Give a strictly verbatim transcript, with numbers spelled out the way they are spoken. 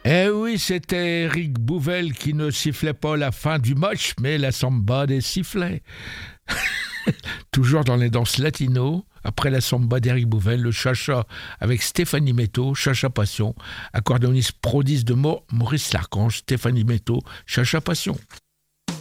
Eh oui, c'était Eric Bouvel qui ne sifflait pas la fin du match, mais la samba des sifflets. Toujours dans les danses latino, après la samba d'Eric Bouvel, le chacha avec Stéphanie Métaux, Chacha Passion, accordéoniste prodige de Mo- Maurice Larchange, Stéphanie Métaux, Chacha Passion.